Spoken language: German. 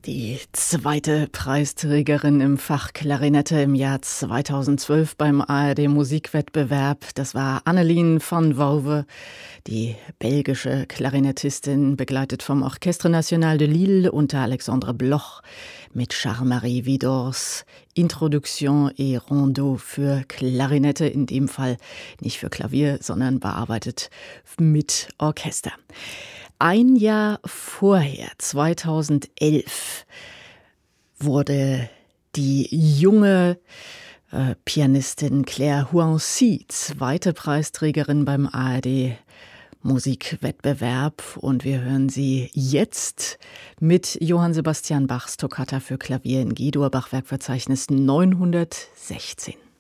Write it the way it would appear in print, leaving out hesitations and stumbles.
Die zweite Preisträgerin im Fach Klarinette im Jahr 2012 beim ARD-Musikwettbewerb, das war Annelien van Wouwe, die belgische Klarinettistin, begleitet vom Orchestre National de Lille unter Alexandre Bloch mit Charles-Marie Widors Introduction et Rondeau für Klarinette, in dem Fall nicht für Klavier, sondern bearbeitet mit Orchester. Ein Jahr vorher, 2011, wurde die junge Pianistin Claire Huancy zweite Preisträgerin beim ARD Musikwettbewerb und wir hören sie jetzt mit Johann Sebastian Bachs Toccata für Klavier in G-Dur, Bachwerkverzeichnis 916.